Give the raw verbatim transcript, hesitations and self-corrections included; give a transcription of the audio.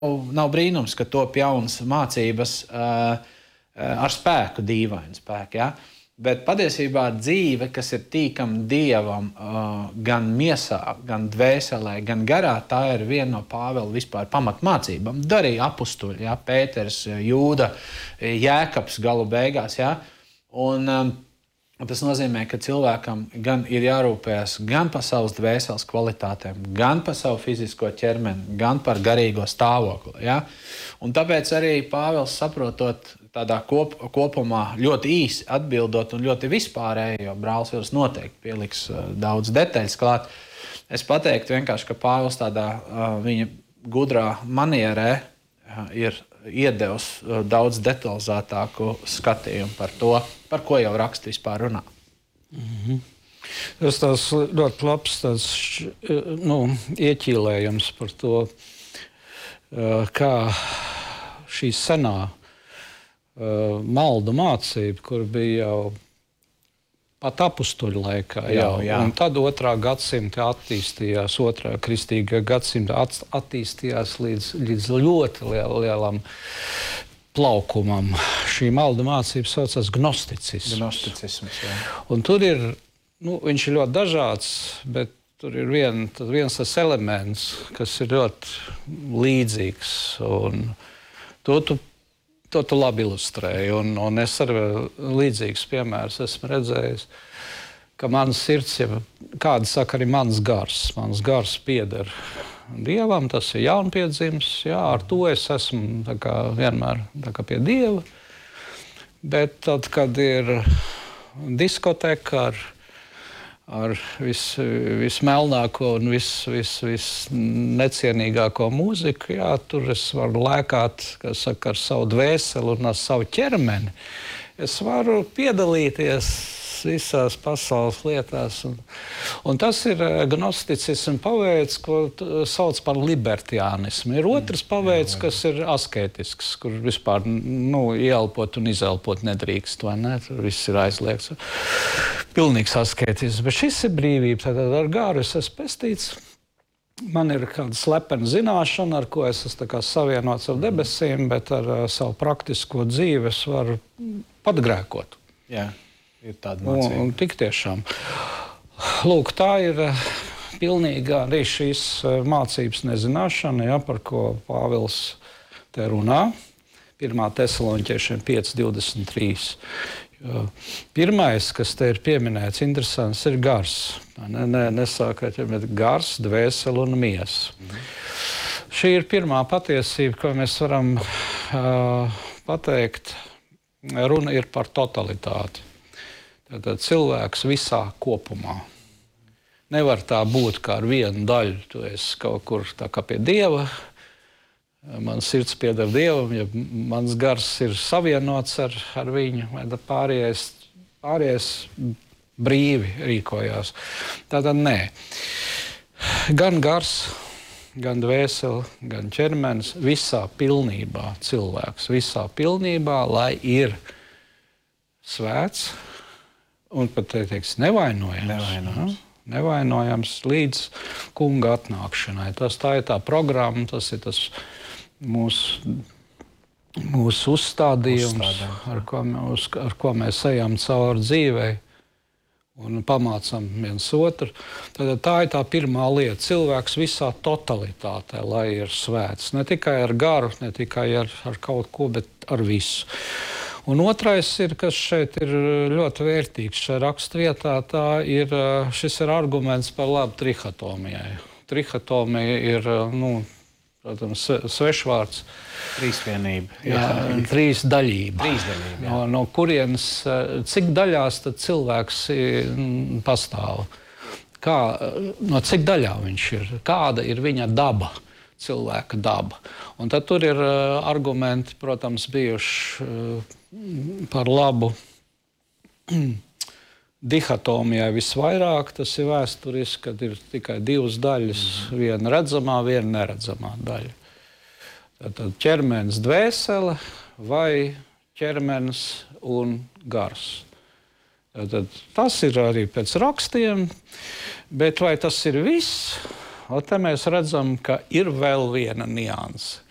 Nav brīnums, ka top jaunas mācības uh, ar spēku, dīvainu spēku. Ja? Bet patiesībā dzīve, kas ir tīkama Dievam, uh, gan miesā, gan dvēselē, gan garā, tā ir viena no Pāvela vispār pamatmācībām. Darīja apustuļi, ja? Pēters, Jūda, Jēkabs galu beigās. Ja? Un, um, Tas nozīmē, ka cilvēkam gan ir jārūpējas gan par savas dvēseles kvalitātēm, gan par savu fizisko ķermeni, gan par garīgo stāvokli. Ja? Un tāpēc arī Pāvils, saprotot tādā kop, kopumā ļoti īsi atbildot un ļoti vispārēji, jo brālis Vils noteikti pieliks uh, daudz detaļas klāt, es pateiktu vienkārši, ka Pāvils tādā uh, viņa gudrā manierē uh, ir iedevis daudz detalizētāku skatījumu par to, par ko jau raksts vispār runā. Mm-hmm. Tas tās ļoti labs tāds, nu, ieķīlējums par to, kā šī senā maldu mācība, kur bija jau pat apustuļu laikā, jā, jā. Un tad otrā gadsimta attīstījās, otrā kristīgā gadsimta attīstījās līdz, līdz ļoti liel, lielam plaukumam. Šī malda mācība saucas gnosticisms. Gnosticisms, jā. Un tur ir, nu, viņš ir ļoti dažāds, bet tur ir vien, viens tas elements, kas ir ļoti līdzīgs, un to tu To tu labi ilustrēji, un, un es arī līdzīgs piemērs esmu redzējis, ka mans sirds, ja kāda saka, arī mans gars, mans gars pieder Dievam, tas ir jaunpiedzims, jā, ar to es esmu tā kā vienmēr tā kā pie Dieva, bet tad, kad ir diskoteka ar ar vis, vismelnāko un vis, vis, visnecienīgāko mūziku, jā, tur es varu lēkāt, kā saka, ar savu dvēseli un ar savu ķermeni. Es varu piedalīties visās pasaules lietās. Un, un tas ir gnosticismu paveids, ko sauc par libertiānismu. Ir otrs paveids, kas ir asketisks, kur vispār, nu, ieelpot un izelpot nedrīkst, vai ne? Tur viss ir aizliegts. Pilnīgs asketisms. Bet šis ir brīvība. Tātad ar gāru es esmu pestīts. Man ir kāda slepena zināšana, ar ko es esmu tā kā savienots ar debesīm, bet ar uh, savu praktisko dzīvi es varu pat grēkot. Jā. Ir tāda mācība. Un, un tik tiešām. Lūk, tā ir uh, pilnīga arī šīs uh, mācības nezināšana, ja, par ko Pāvils te runā. pirmā Tesaloniķiešiem pieci divdesmit trīs. Jo pirmais, kas te ir pieminēts, interesants, ir gars. Ne, ne, nesākot, ja, bet gars, dvēseli un miesa. Mm. Šī ir pirmā patiesība, ko mēs varam uh, pateikt. Runa ir par totalitāti. Tātad cilvēks visā kopumā. Nevar tā būt kā ar vienu daļu. Tu esi kaut kur tā kā pie Dieva. Mans sirds pieder Dievam, ja mans gars ir savienots ar, ar viņu, vai pārējais, pārējais brīvi rīkojās. Tātad nē. Gan gars, gan dvēseli, gan ķermenis, visā pilnībā cilvēks, visā pilnībā, lai ir svēts, un pat teiks, nevainojams, nevainojams. Ja? nevainojams līdz kunga atnākšanai. Tas tā ir tā programma, tas ir tas mūsu, mūsu uzstādījums, ar ko, uz, ar ko mēs ejam cauri dzīvei un pamācam viens otru. Tad tā ir tā pirmā lieta. Cilvēks visā totalitātē, lai ir svēts. Ne tikai ar garu, ne tikai ar, ar kaut ko, bet ar visu. Un otrais ir, kas šeit ir ļoti vērtīgs šajā rakstvietā, tā ir, šis ir arguments par labu trihatomijai. Trihatomija ir, nu, protams, svešvārds. Trīsvienība. Jā, trīsdaļība. Trīsdaļība, jā. No, no kurienes, cik daļās tad cilvēks pastāv? Kā, no cik daļā viņš ir? Kāda ir viņa daba? Cilvēka daba. Un tad tur ir uh, argumenti, protams, bijuši uh, par labu dihatomijai visvairāk. Tas ir vēsturiski, kad ir tikai divas daļas, mm. viena redzamā, viena neredzamā daļa. Tad ķermenis dvēsele vai ķermenis un gars. Tad tas ir arī pēc rakstiem, bet vai tas ir viss? Un te mēs redzam, ka ir vēl viena nianse.